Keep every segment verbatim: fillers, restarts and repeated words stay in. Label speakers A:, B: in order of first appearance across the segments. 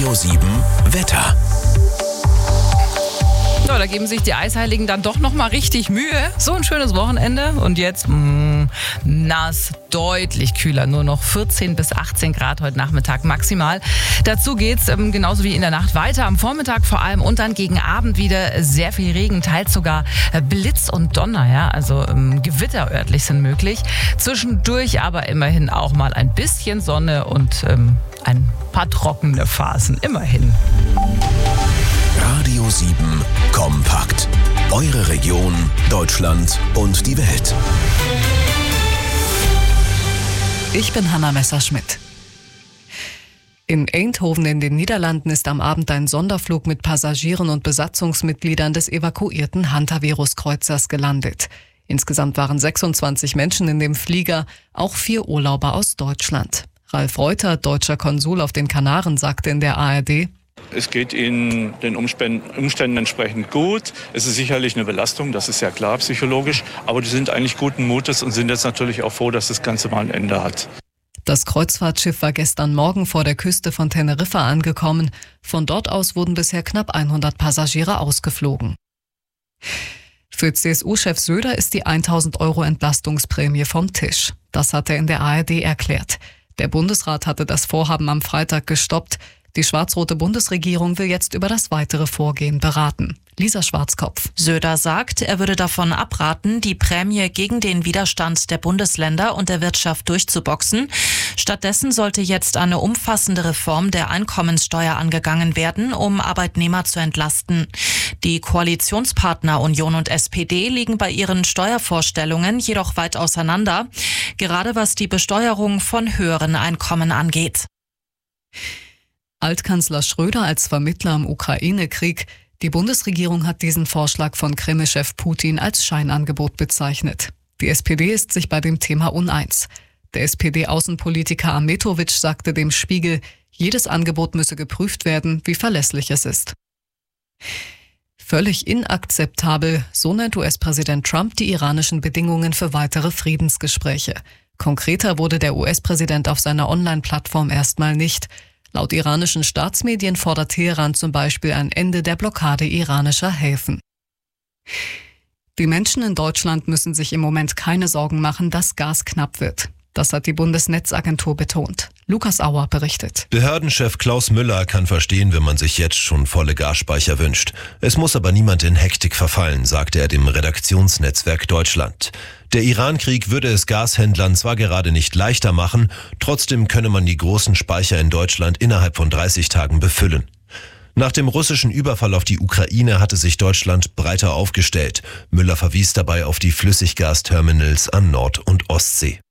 A: Radio sieben Wetter.
B: So, da geben sich die Eisheiligen dann doch nochmal richtig Mühe. So ein schönes Wochenende und jetzt mh, nass, deutlich kühler. Nur noch vierzehn bis achtzehn Grad heute Nachmittag maximal. Dazu geht's ähm, genauso wie in der Nacht weiter. Am Vormittag vor allem und dann gegen Abend wieder sehr viel Regen, teils sogar äh, Blitz und Donner. Ja? Also ähm, Gewitter örtlich sind möglich. Zwischendurch aber immerhin auch mal ein bisschen Sonne und ähm, ein paar trockene Phasen. Immerhin.
A: Radio sieben Kompakt. Eure Region, Deutschland und die Welt.
C: Ich bin Hanna Messerschmidt. In Eindhoven in den Niederlanden ist am Abend ein Sonderflug mit Passagieren und Besatzungsmitgliedern des evakuierten Hantavirus-Kreuzers gelandet. Insgesamt waren sechsundzwanzig Menschen in dem Flieger, auch vier Urlauber aus Deutschland. Ralf Reuter, deutscher Konsul auf den Kanaren, sagte in der A R D:
D: Es geht Ihnen den Umständen entsprechend gut. Es ist sicherlich eine Belastung, das ist ja klar psychologisch. Aber die sind eigentlich guten Mutes und sind jetzt natürlich auch froh, dass das Ganze mal ein Ende hat.
C: Das Kreuzfahrtschiff war gestern Morgen vor der Küste von Teneriffa angekommen. Von dort aus wurden bisher knapp hundert Passagiere ausgeflogen. Für C S U-Chef Söder ist die tausend Euro Entlastungsprämie vom Tisch. Das hat er in der A R D erklärt. Der Bundesrat hatte das Vorhaben am Freitag gestoppt. Die schwarz-rote Bundesregierung will jetzt über das weitere Vorgehen beraten. Lisa Schwarzkopf.
E: Söder sagt, er würde davon abraten, die Prämie gegen den Widerstand der Bundesländer und der Wirtschaft durchzuboxen. Stattdessen sollte jetzt eine umfassende Reform der Einkommenssteuer angegangen werden, um Arbeitnehmer zu entlasten. Die Koalitionspartner Union und S P D liegen bei ihren Steuervorstellungen jedoch weit auseinander, gerade was die Besteuerung von höheren Einkommen angeht.
C: Altkanzler Schröder als Vermittler im Ukraine-Krieg. Die Bundesregierung hat diesen Vorschlag von Kreml-Chef Putin als Scheinangebot bezeichnet. Die S P D ist sich bei dem Thema uneins. Der S P D-Außenpolitiker Ahmetovic sagte dem Spiegel, jedes Angebot müsse geprüft werden, wie verlässlich es ist. Völlig inakzeptabel, so nennt U S-Präsident Trump die iranischen Bedingungen für weitere Friedensgespräche. Konkreter wurde der U S-Präsident auf seiner Online-Plattform erstmal nicht. Laut iranischen Staatsmedien fordert Teheran zum Beispiel ein Ende der Blockade iranischer Häfen. Die Menschen in Deutschland müssen sich im Moment keine Sorgen machen, dass Gas knapp wird. Das hat die Bundesnetzagentur betont. Lukas Auer berichtet.
F: Behördenchef Klaus Müller kann verstehen, wenn man sich jetzt schon volle Gasspeicher wünscht. Es muss aber niemand in Hektik verfallen, sagte er dem Redaktionsnetzwerk Deutschland. Der Iran-Krieg würde es Gashändlern zwar gerade nicht leichter machen, trotzdem könne man die großen Speicher in Deutschland innerhalb von dreißig Tagen befüllen. Nach dem russischen Überfall auf die Ukraine hatte sich Deutschland breiter aufgestellt. Müller verwies dabei auf die Flüssiggasterminals an Nord- und Ostsee.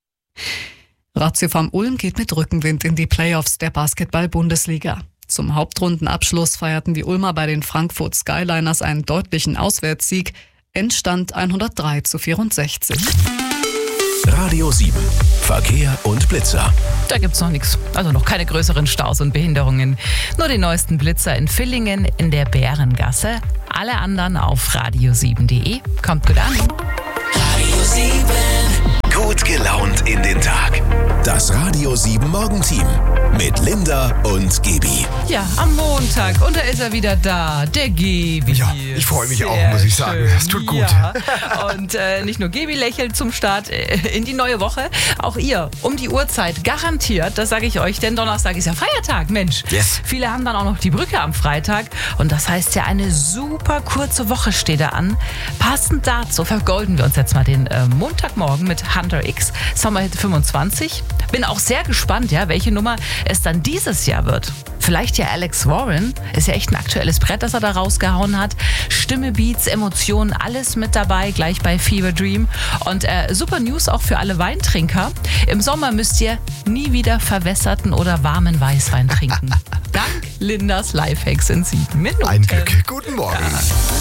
C: Ratio vom Ulm geht mit Rückenwind in die Playoffs der Basketball-Bundesliga. Zum Hauptrundenabschluss feierten die Ulmer bei den Frankfurt Skyliners einen deutlichen Auswärtssieg. Endstand hundertdrei zu vierundsechzig.
A: Radio sieben Verkehr und Blitzer.
B: Da gibt's noch nichts, also noch keine größeren Staus und Behinderungen. Nur die neuesten Blitzer in Villingen in der Bärengasse. Alle anderen auf radio sieben punkt de. Kommt gut an.
A: Radio sieben. Gut gelaunt in den Tag. Das Radio sieben Morgenteam mit Linda und Gebi.
B: Ja, am Montag. Und da ist er wieder da, der Gebi.
G: Ja, ich freue mich
B: Sehr
G: auch, muss ich sagen.
B: schön.
G: Das tut gut.
B: Ja. Und äh, nicht nur Gebi lächelt zum Start äh, in die neue Woche, auch ihr um die Uhrzeit garantiert, das sage ich euch, denn Donnerstag ist ja Feiertag, Mensch.
G: Yes.
B: Viele haben dann auch noch die Brücke am Freitag und das heißt ja, eine super kurze Woche steht da an. Passend dazu vergolden wir uns jetzt mal den äh, Montagmorgen mit Hunter X, Sommerhit fünfundzwanzig. Bin auch sehr gespannt, ja, welche Nummer es dann dieses Jahr wird. Vielleicht ja Alex Warren, ist ja echt ein aktuelles Brett, das er da rausgehauen hat. Stimme, Beats, Emotionen, alles mit dabei, gleich bei Fever Dream. Und äh, super News auch für alle Weintrinker. Im Sommer müsst ihr nie wieder verwässerten oder warmen Weißwein trinken. Dank Lindas Lifehacks in sieben Minuten.
G: Ein Glück. Guten Morgen.
B: Ja.